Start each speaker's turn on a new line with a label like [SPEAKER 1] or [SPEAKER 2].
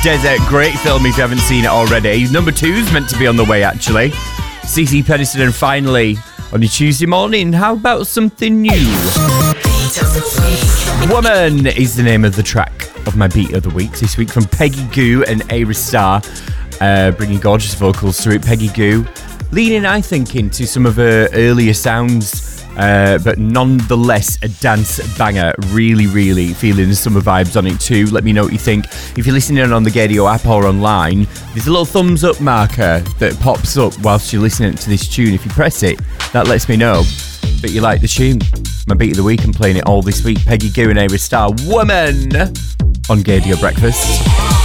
[SPEAKER 1] Desert. Great film if you haven't seen it already. Number 2's meant to be on the way, actually. CeCe Peniston, and finally, on your Tuesday morning, how about something new? Woman is the name of the track of my Beat of the Week this week from Peggy Gou and Ayra Starr, bringing gorgeous vocals through it. Peggy Gou leaning, I think, into some of her earlier sounds, but nonetheless a dance banger. Really, really feeling the summer vibes on it too. Let me know what you think. If you're listening on the Gaydio app or online, there's a little thumbs up marker that pops up whilst you're listening to this tune. If you press it, that lets me know that you like the tune. My Beat of the Week, I'm playing it all this week. Peggy Gou and Ayra Starr, Woman, on Gaydio Breakfast.